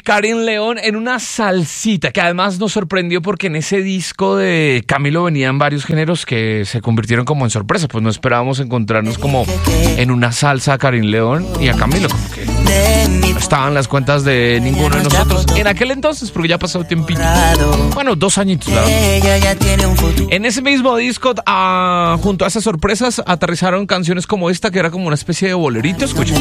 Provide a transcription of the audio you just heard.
Karin León en una salsita, que además nos sorprendió porque en ese disco de Camilo venían varios géneros que se convirtieron como en sorpresa. Pues no esperábamos encontrarnos como en una salsa a Karin León y a Camilo, como que no estaban las cuentas de ninguno de nosotros en aquel entonces, porque ya ha pasado tiempito. Bueno, 2 añitos, la verdad. En ese mismo disco, junto a esas sorpresas, aterrizaron canciones como esta, que era como una especie de bolerito. Escucha.